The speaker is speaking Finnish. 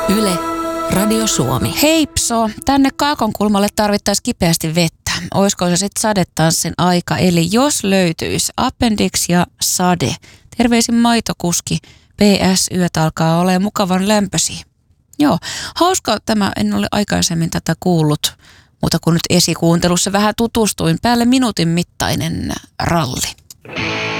Yle, Radio Suomi. Heipso, tänne Kaakonkulmalle tarvittaisiin kipeästi vettä. Oisko se sitten sadetanssin aika? Eli jos löytyisi Appendix ja Sade. Terveisin maitokuski. PS, yöt alkaa olemaan mukavan lämpöisiä. Joo, hauska tämä, en ole aikaisemmin tätä kuullut, mutta kun nyt esikuuntelussa vähän tutustuin, päälle minuutin mittainen ralli.